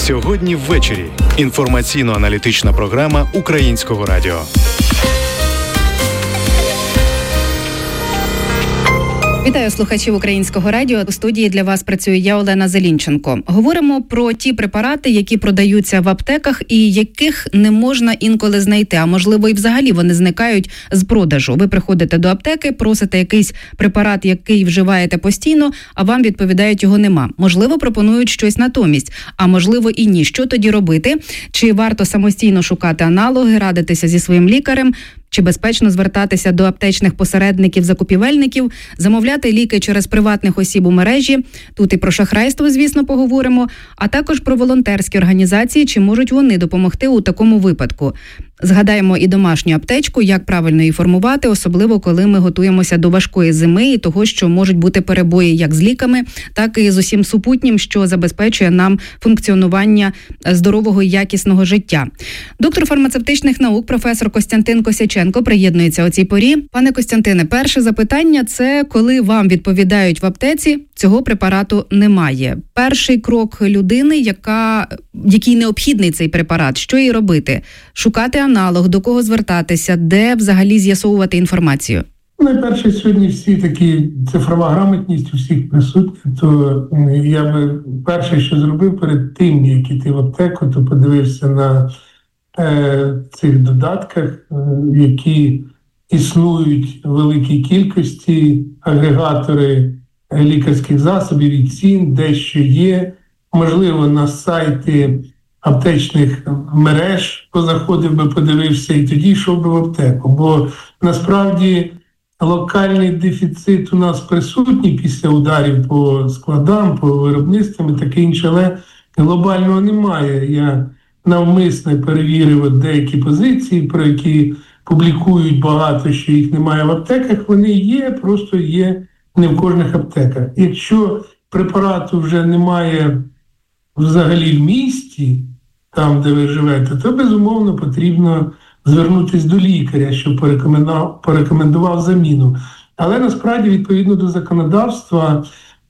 Сьогодні ввечері. Інформаційно-аналітична програма Українського радіо. Вітаю слухачів Українського радіо. У студії для вас працює я, Олена Зелінченко. Говоримо про ті препарати, які продаються в аптеках і яких не можна інколи знайти, а можливо і взагалі вони зникають з продажу. Ви приходите до аптеки, просите якийсь препарат, який вживаєте постійно, а вам відповідають, його нема. Можливо, пропонують щось натомість, а можливо і ні. Що тоді робити? Чи варто самостійно шукати аналоги, радитися зі своїм лікарем? Чи безпечно звертатися до аптечних посередників-закупівельників, замовляти ліки через приватних осіб у мережі? Тут і про шахрайство, звісно, поговоримо, а також про волонтерські організації, чи можуть вони допомогти у такому випадку. Згадаємо і домашню аптечку, як правильно її формувати, особливо коли ми готуємося до важкої зими і того, що можуть бути перебої як з ліками, так і з усім супутнім, що забезпечує нам функціонування здорового і якісного життя. Доктор фармацевтичних наук, професор Костянтин Косяченко приєднується о цій порі. Пане Костянтине, перше запитання – це коли вам відповідають в аптеці, цього препарату немає. Перший крок людини, який необхідний цей препарат, що їй робити? Шукати аналог, до кого звертатися, де взагалі з'ясовувати інформацію? Найперше, сьогодні всі такі цифрова грамотність у всіх присутня, то я би перше, що зробив перед тим, як іти в аптеку, то подивився на цих додатках, які існують в великій кількості, агрегатори лікарських засобів і цін, дещо є, можливо, на сайті аптечних мереж позаходив би, подивився і тоді йшов би в аптеку. Бо насправді локальний дефіцит у нас присутній після ударів по складам, по виробництвам і таке інше, але глобального немає. Я навмисне перевірив деякі позиції, про які публікують багато, що їх немає в аптеках. Вони є, просто є не в кожних аптеках. Якщо препарату вже немає взагалі в місті, там, де ви живете, то, безумовно, потрібно звернутися до лікаря, щоб порекомендував заміну. Але, насправді, відповідно до законодавства,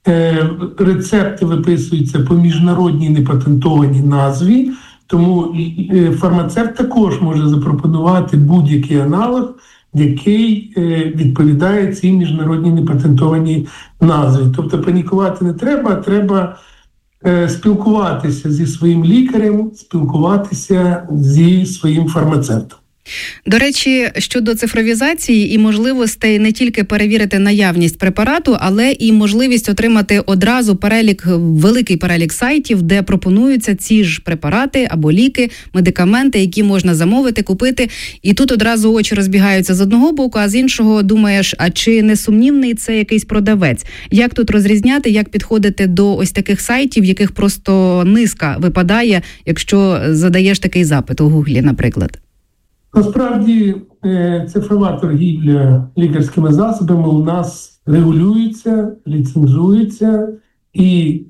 рецепти виписуються по міжнародній непатентованій назві, тому фармацевт також може запропонувати будь-який аналог, який відповідає цій міжнародній непатентованій назві. Тобто панікувати не треба, треба спілкуватися зі своїм лікарем, спілкуватися зі своїм фармацевтом. До речі, щодо цифровізації і можливостей не тільки перевірити наявність препарату, але і можливість отримати одразу великий перелік сайтів, де пропонуються ці ж препарати або ліки, медикаменти, які можна замовити, купити. І тут одразу очі розбігаються з одного боку, а з іншого думаєш, а чи не сумнівний це якийсь продавець? Як тут розрізняти, як підходити до ось таких сайтів, яких просто низка випадає, якщо задаєш такий запит у Гуглі, наприклад? Насправді, цифрова торгівля лікарськими засобами у нас регулюється, ліцензується, і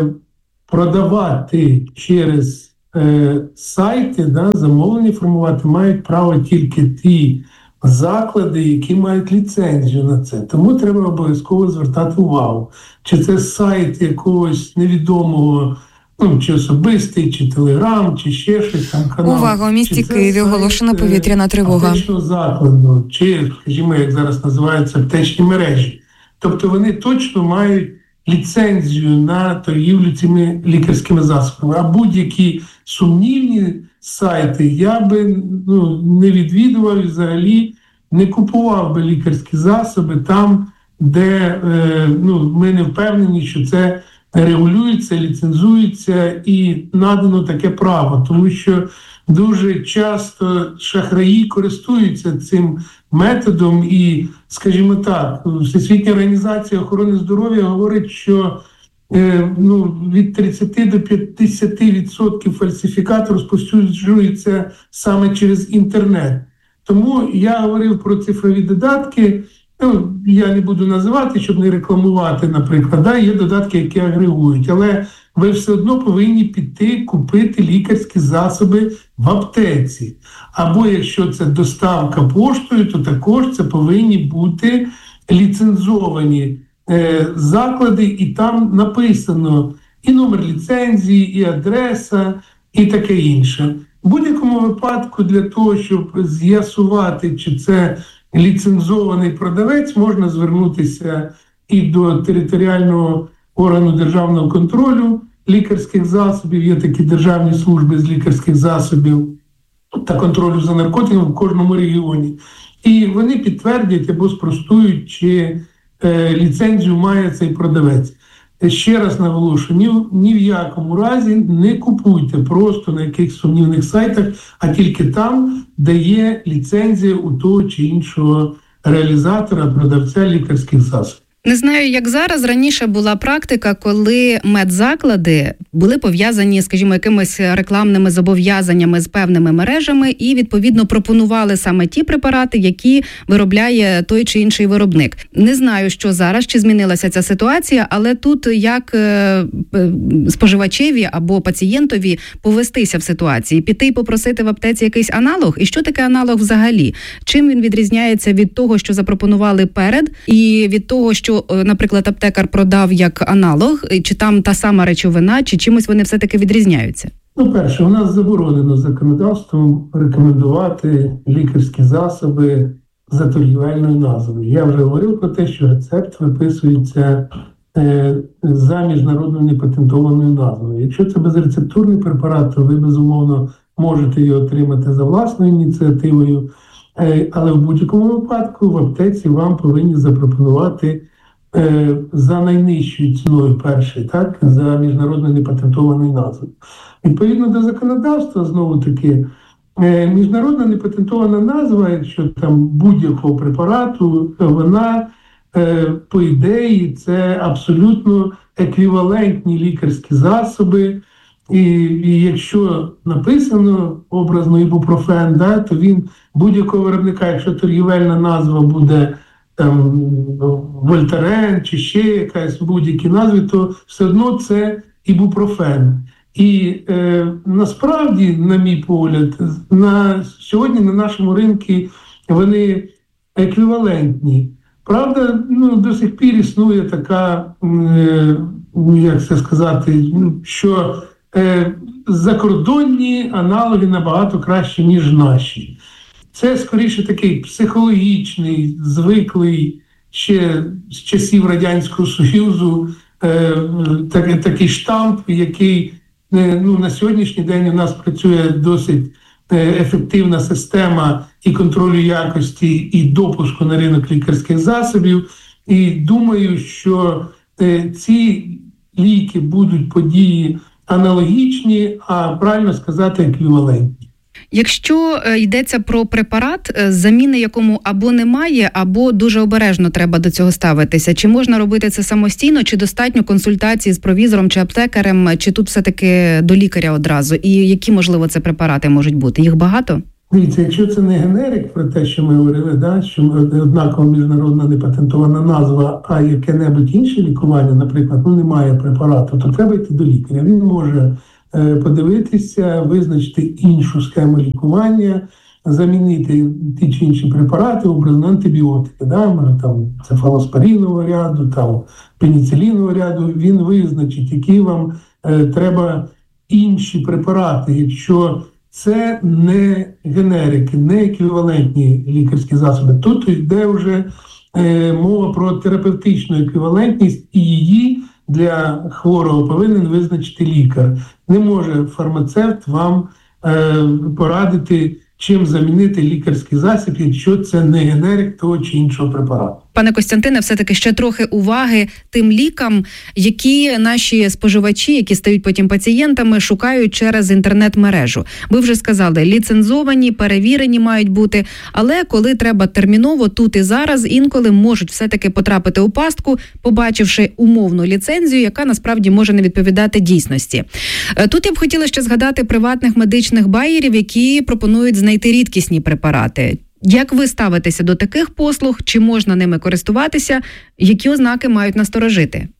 продавати через сайти, замовлення формувати мають право тільки ті заклади, які мають ліцензію на це. Тому треба обов'язково звертати увагу. Чи це сайт якогось невідомого, чи особистий, чи Телеграм, чи ще щось там канал. Увага, у місті Києві оголошена повітряна тривога. Аптечного закладу, чи, скажімо, як зараз називаються, аптечні мережі. Тобто вони точно мають ліцензію на торгівлю цими лікарськими засобами. А будь-які сумнівні сайти я би не відвідував і взагалі не купував би лікарські засоби там, де ми не впевнені, що це регулюється, ліцензується і надано таке право, тому що дуже часто шахраї користуються цим методом і, скажімо так, Всесвітня організація охорони здоров'я говорить, що від 30 до 50% фальсифікат розповсюджується саме через інтернет. Тому я говорив про цифрові додатки. Я не буду називати, щоб не рекламувати, наприклад. Є додатки, які агрегують, але ви все одно повинні піти купити лікарські засоби в аптеці. Або якщо це доставка поштою, то також це повинні бути ліцензовані заклади, і там написано, і номер ліцензії, і адреса, і таке інше. В будь-якому випадку для того, щоб з'ясувати, чи це ліцензований продавець, можна звернутися і до територіального органу державного контролю лікарських засобів, є такі державні служби з лікарських засобів та контролю за наркотиками в кожному регіоні. І вони підтвердять або спростують, чи ліцензію має цей продавець. Ще раз наголошую, ні в якому разі не купуйте просто на якихось сумнівних сайтах, а тільки там, де є ліцензія у того чи іншого реалізатора, продавця лікарських засобів. Не знаю, як зараз. Раніше була практика, коли медзаклади були пов'язані, скажімо, якимись рекламними зобов'язаннями з певними мережами і, відповідно, пропонували саме ті препарати, які виробляє той чи інший виробник. Не знаю, що зараз, чи змінилася ця ситуація, але тут як споживачеві або пацієнтові повестися в ситуації, піти і попросити в аптеці якийсь аналог? І що таке аналог взагалі? Чим він відрізняється від того, що запропонували перед, і від того, що, наприклад, аптекар продав як аналог, чи там та сама речовина, чи чимось вони все-таки відрізняються? Перше, у нас заборонено законодавством рекомендувати лікарські засоби за торгівельною назвою. Я вже говорив про те, що рецепт виписується за міжнародною непатентованою назвою. Якщо це безрецептурний препарат, то ви, безумовно, можете його отримати за власною ініціативою, але в будь-якому випадку в аптеці вам повинні запропонувати за найнижчою ціною перший, так, за міжнародно непатентованою назвою. Відповідно до законодавства, знову-таки, міжнародна непатентована назва, якщо там будь-якого препарату, вона, по ідеї, це абсолютно еквівалентні лікарські засоби. І якщо написано образно ібупрофен, да, то він будь-якого виробника, якщо торгівельна назва буде там Вольтарен чи ще якась будь-які назви, то все одно це ібупрофен. І насправді, на мій погляд, сьогодні на нашому ринку вони еквівалентні. Правда, до сих пір існує така, як це сказати, що закордонні аналоги набагато кращі, ніж наші. Це, скоріше, такий психологічний, звиклий ще з часів Радянського Союзу такий штамп, який на сьогоднішній день у нас працює досить ефективна система і контролю якості, і допуску на ринок лікарських засобів. І думаю, що ці ліки будуть події аналогічні, а правильно сказати, еквівалентні. Якщо йдеться про препарат, заміни якому або немає, або дуже обережно треба до цього ставитися, чи можна робити це самостійно, чи достатньо консультації з провізором чи аптекарем, чи тут все-таки до лікаря одразу? І які, можливо, це препарати можуть бути? Їх багато? Дивіться, якщо це не генерик, про те, що ми говорили, да, що однакова міжнародна непатентована назва, а яке-небудь інше лікування, наприклад, немає препарату, то треба йти до лікаря. Він може подивитися, визначити іншу схему лікування, замінити ті чи інші препарати, образно антибіотики, да, може там цефалоспорінового ряду, там пеніцилінового ряду. Він визначить, які вам треба інші препарати, якщо це не генерики, не еквівалентні лікарські засоби. Тут йде вже мова про терапевтичну еквівалентність, і її для хворого повинен визначити лікар. Не може фармацевт вам порадити, чим замінити лікарський засіб, якщо це не генерик того чи іншого препарату. Пане Костянтине, все-таки ще трохи уваги тим лікам, які наші споживачі, які стають потім пацієнтами, шукають через інтернет-мережу. Ви вже сказали, ліцензовані, перевірені мають бути, але коли треба терміново, тут і зараз, інколи можуть все-таки потрапити у пастку, побачивши умовну ліцензію, яка насправді може не відповідати дійсності. Тут я б хотіла ще згадати приватних медичних байерів, які пропонують знайти рідкісні препарати. Як ви ставитеся до таких послуг? Чи можна ними користуватися? Які ознаки мають насторожити?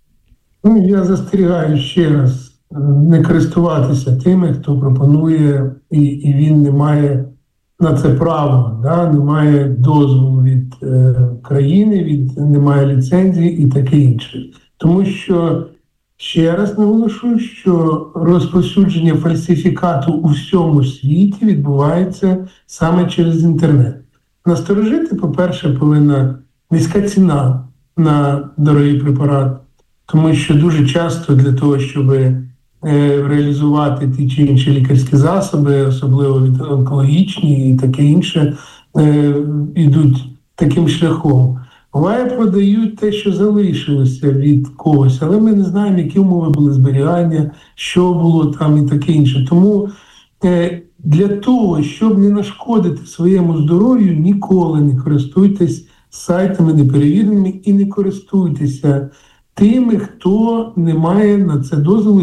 Я застерігаю ще раз не користуватися тими, хто пропонує, і він не має на це права, да? Не має дозволу від країни, не має ліцензії і таке інше. Тому що Ще раз наголошую, що розповсюдження фальсифікату у всьому світі відбувається саме через інтернет. Насторожити, по-перше, повинна низька ціна на дорогий препарат, тому що дуже часто для того, щоб реалізувати ті чи інші лікарські засоби, особливо від онкологічні і таке інше, йдуть таким шляхом. Буває, продають те, що залишилося від когось, але ми не знаємо, які умови були зберігання, що було там і таке інше. Тому для того, щоб не нашкодити своєму здоров'ю, ніколи не користуйтесь сайтами неперевіреними і не користуйтеся тими, хто не має на це дозволу,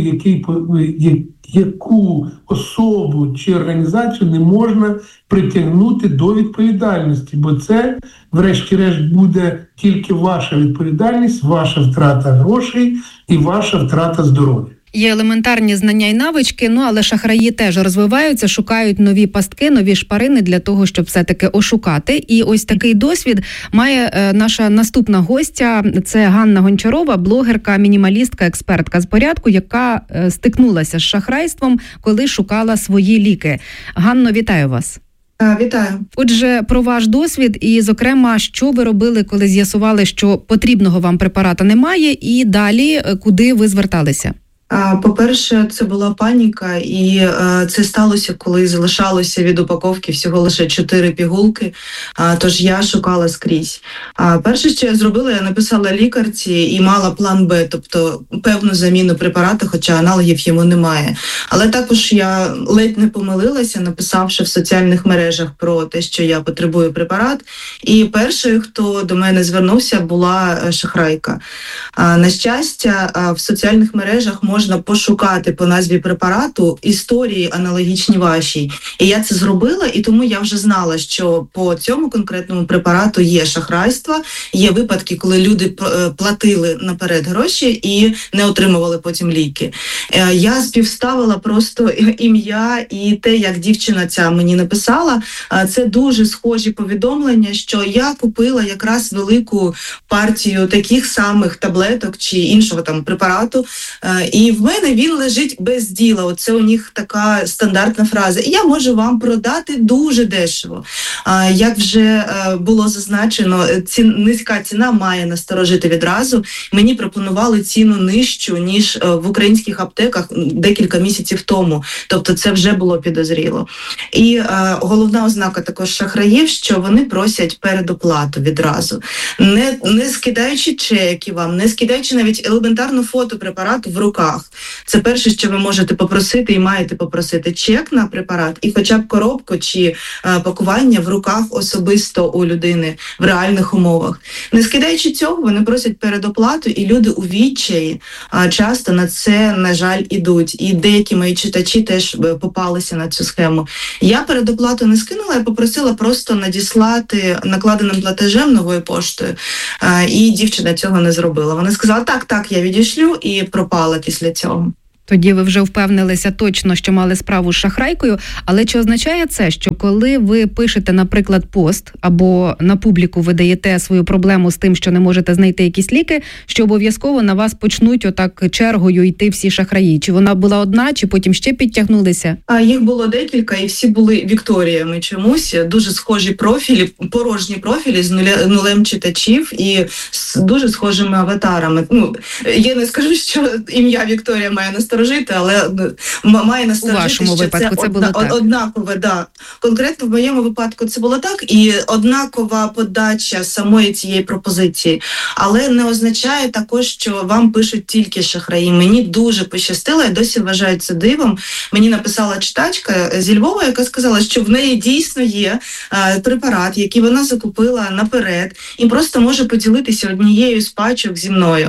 яку особу чи організацію не можна притягнути до відповідальності, бо це, врешті-решт, буде тільки ваша відповідальність, ваша втрата грошей і ваша втрата здоров'я. Є елементарні знання і навички, але шахраї теж розвиваються, шукають нові пастки, нові шпарини для того, щоб все-таки ошукати. І ось такий досвід має наша наступна гостя. Це Ганна Гончарова, блогерка, мінімалістка, експертка з порядку, яка стикнулася з шахрайством, коли шукала свої ліки. Ганно, вітаю вас. Вітаю. Отже, про ваш досвід і, зокрема, що ви робили, коли з'ясували, що потрібного вам препарата немає, і далі куди ви зверталися? По-перше, це була паніка, і це сталося, коли залишалося від упаковки всього лише 4 пігулки, тож я шукала скрізь. Перше, що я зробила, я написала лікарці і мала план Б, тобто певну заміну препарату, хоча аналогів йому немає. Але також я ледь не помилилася, написавши в соціальних мережах про те, що я потребую препарат, і першою, хто до мене звернувся, була шахрайка. На щастя, в соціальних мережах можна пошукати по назві препарату історії аналогічні вашій. І я це зробила, і тому я вже знала, що по цьому конкретному препарату є шахрайство, є випадки, коли люди платили наперед гроші і не отримували потім ліки. Я співставила просто ім'я і те, як дівчина ця мені написала. Це дуже схожі повідомлення, що я купила якраз велику партію таких самих таблеток чи іншого там препарату, і в мене він лежить без діла. Оце у них така стандартна фраза. І я можу вам продати дуже дешево. Як вже було зазначено, низька ціна має насторожити відразу. Мені пропонували ціну нижчу, ніж в українських аптеках декілька місяців тому. Тобто це вже було підозріло. І головна ознака також шахраїв, що вони просять передоплату відразу. Не скидаючи чеки вам, не скидаючи навіть елементарну фото препарату в руках. Це перше, що ви можете попросити і маєте попросити чек на препарат і хоча б коробку чи пакування в руках особисто у людини в реальних умовах. Не скидаючи цього, вони просять передоплату, і люди у відчаї часто на це, на жаль, ідуть. І деякі мої читачі теж попалися на цю схему. Я передоплату не скинула, я попросила просто надіслати накладеним платежем новою поштою. І дівчина цього не зробила. Вона сказала, так, я відійшлю, і пропала після цього. Тоді ви вже впевнилися точно, що мали справу з шахрайкою, але чи означає це, що коли ви пишете, наприклад, пост або на публіку ви даєте свою проблему з тим, що не можете знайти якісь ліки, що обов'язково на вас почнуть отак чергою йти всі шахраї? Чи вона була одна, чи потім ще підтягнулися? Їх було декілька, і всі були Вікторіями чомусь. Дуже схожі профілі, порожні профілі з нулем читачів і з дуже схожими аватарами. Я не скажу, що ім'я Вікторія має насторожити, але має насторожити, що випадку це було однакове. Да. Конкретно в моєму випадку це було так, і однакова подача самої цієї пропозиції. Але не означає також, що вам пишуть тільки шахраї. Мені дуже пощастило, я досі вважаю це дивом. Мені написала читачка зі Львова, яка сказала, що в неї дійсно є препарат, який вона закупила наперед, і просто може поділитися однією з пачок зі мною.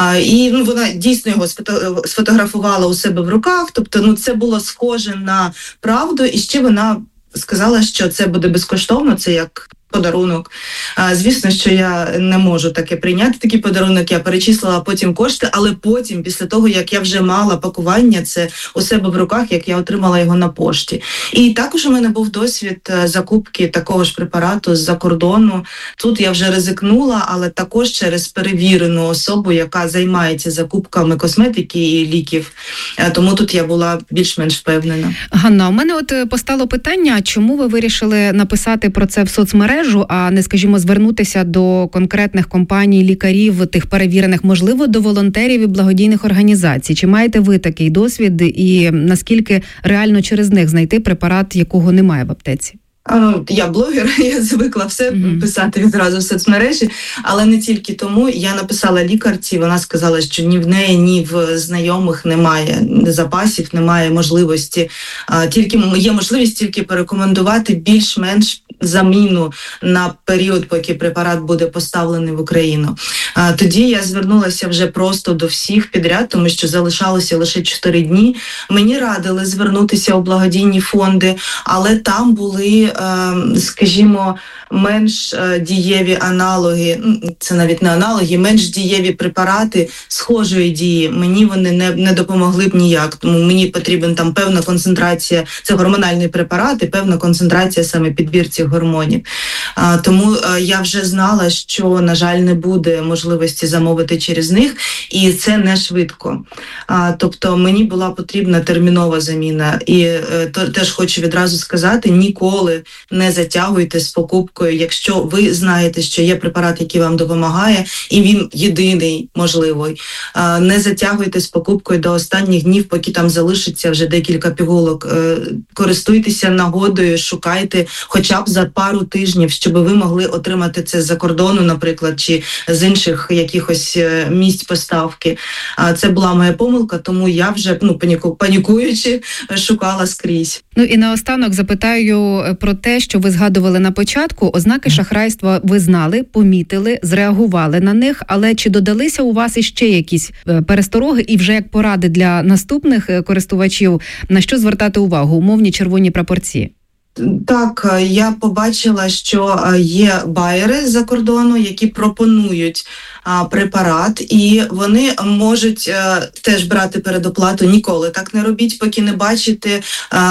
І вона дійсно його сфотографувала у себе в руках, тобто це було схоже на правду, і ще вона сказала, що це буде безкоштовно, це як подарунок. Звісно, що я не можу таке прийняти, такий подарунок. Я перечислила потім кошти, але потім, після того, як я вже мала пакування, це у себе в руках, як я отримала його на пошті. І також у мене був досвід закупки такого ж препарату з-за кордону. Тут я вже ризикнула, але також через перевірену особу, яка займається закупками косметики і ліків. Тому тут я була більш-менш впевнена. Ганна, у мене постало питання, чому ви вирішили написати про це в соцмережу, а не, скажімо, звернутися до конкретних компаній, лікарів, тих перевірених, можливо, до волонтерів і благодійних організацій? Чи маєте ви такий досвід і наскільки реально через них знайти препарат, якого немає в аптеці? Я блогер, я звикла все писати відразу в соцмережі, але не тільки тому. Я написала лікарці, вона сказала, що ні в неї, ні в знайомих немає запасів, немає можливості. Тільки є можливість тільки порекомендувати більш-менш заміну на період, поки препарат буде поставлений в Україну. Тоді я звернулася вже просто до всіх підряд, тому що залишалося лише 4 дні. Мені радили звернутися у благодійні фонди, але там були, скажімо, менш дієві аналоги, це навіть не аналоги, менш дієві препарати схожої дії. Мені вони не допомогли б ніяк, тому мені потрібна там певна концентрація, це гормональний препарат і певна концентрація саме підбірці гормонів. Тому я вже знала, що, на жаль, не буде можливості замовити через них, і це не швидко. Тобто мені була потрібна термінова заміна. І теж хочу відразу сказати, ніколи не затягуйте з покупкою, якщо ви знаєте, що є препарат, який вам допомагає, і він єдиний можливий. Не затягуйте з покупкою до останніх днів, поки там залишиться вже декілька пігулок. Користуйтеся нагодою, шукайте хоча б за пару тижнів, щоб ви могли отримати це з-за кордону, наприклад, чи з інших якихось місць поставки. Це була моя помилка, тому я вже панікуючи шукала скрізь. І наостанок запитаю про те, що ви згадували на початку. Ознаки шахрайства ви знали, помітили, зреагували на них, але чи додалися у вас іще якісь перестороги і вже як поради для наступних користувачів, на що звертати увагу? Умовні червоні прапорці. Так, я побачила, що є байери з-за кордону, які пропонують препарат, і вони можуть теж брати передоплату. Ніколи так не робіть, поки не бачите.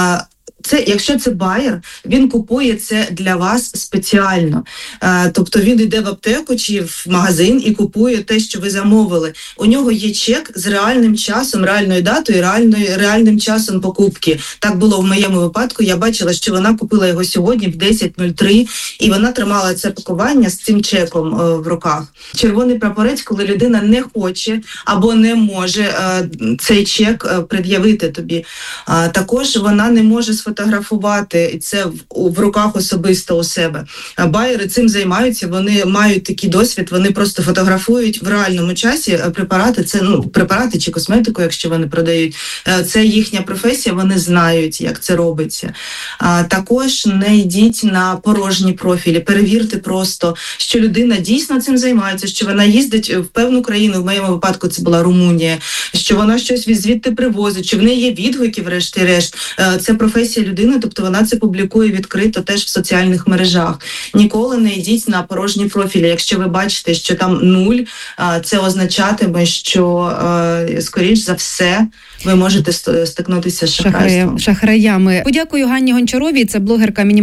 Якщо це байер, він купує це для вас спеціально. Тобто він йде в аптеку чи в магазин і купує те, що ви замовили. У нього є чек з реальним часом, реальною датою, реальним часом покупки. Так було в моєму випадку. Я бачила, що вона купила його сьогодні в 10:03, і вона тримала це пакування з цим чеком в руках. Червоний прапорець, коли людина не хоче або не може цей чек пред'явити тобі. Також вона не може сфотографувати це в руках особисто у себе. Байери цим займаються, вони мають такий досвід, вони просто фотографують в реальному часі препарати, це препарати чи косметику, якщо вони продають. Це їхня професія, вони знають, як це робиться. Також не йдіть на порожні профілі, перевірте просто, що людина дійсно цим займається, що вона їздить в певну країну, в моєму випадку це була Румунія, що вона щось звідти привозить, що в неї є відгуки, врешті-решт. Це професія людини, тобто вона це публікує відкрито теж в соціальних мережах. Ніколи не йдіть на порожні профілі. Якщо ви бачите, що там 0, це означатиме, що, скоріш за все, ви можете стикнутися з шахрайством. Шахраями. Подякую Ганні Гончаровій, це блогерка